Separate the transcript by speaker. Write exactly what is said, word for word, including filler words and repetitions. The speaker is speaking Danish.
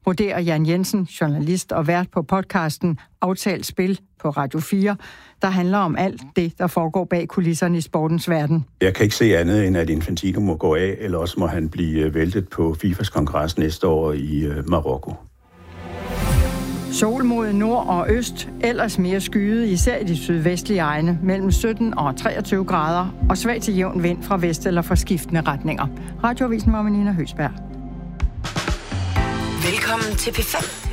Speaker 1: vurderer Jan Jensen, journalist og vært på podcasten Aftalt Spil på Radio fire, der handler om alt det, der foregår bag kulisserne i sportens verden.
Speaker 2: Jeg kan ikke se andet, end at Infantino må gå af, eller også må han blive væltet på FIFAs kongres næste år i Marokko.
Speaker 1: Sol mod nord og øst, ellers mere skyet, især i de sydvestlige egne, mellem sytten og treogtyve grader, og svag til jævn vind fra vest eller fra skiftende retninger. Radioavisen med Nina Høsberg.
Speaker 3: Velkommen til P fem.